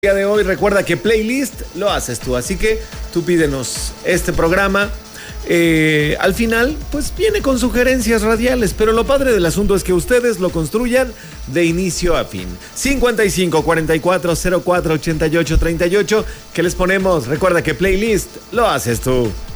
día de hoy. Recuerda que playlist lo haces tú, así que tú pídenos este programa. Al final, pues viene con sugerencias radiales, pero lo padre del asunto es que ustedes lo construyan de inicio a fin. 55 44 04 88 38, ¿qué les ponemos? Recuerda que playlist lo haces tú.